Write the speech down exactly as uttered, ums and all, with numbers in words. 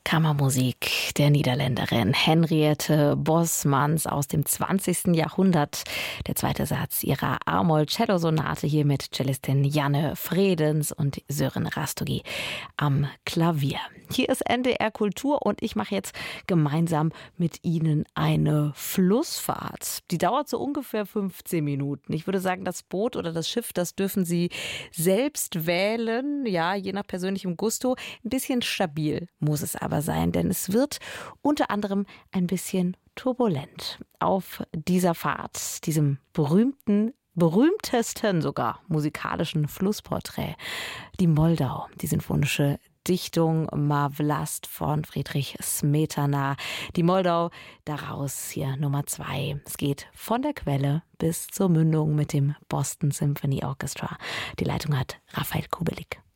Kammermusik der Niederländerin Henriette Bosmans aus dem zwanzigsten Jahrhundert. Der zweite Satz ihrer A-Moll-Cello-Sonate hier mit Cellistin Janne Vredens und Sören Rastogi am Klavier. Hier ist N D R Kultur und ich mache jetzt gemeinsam mit Ihnen eine Flussfahrt. Die dauert so ungefähr fünfzehn Minuten. Ich würde sagen, das Boot oder das Schiff, das dürfen Sie selbst wählen, ja, je nach persönlichem Gusto. Ein bisschen stabil muss es aber sein, denn es wird unter anderem ein bisschen turbulent auf dieser Fahrt, diesem berühmten, berühmtesten sogar musikalischen Flussporträt. Die Moldau, die sinfonische Dichtung Má Vlast von Friedrich Smetana. Die Moldau, daraus hier Nummer zwei. Es geht von der Quelle bis zur Mündung mit dem Boston Symphony Orchestra. Die Leitung hat Raphael Kubelik.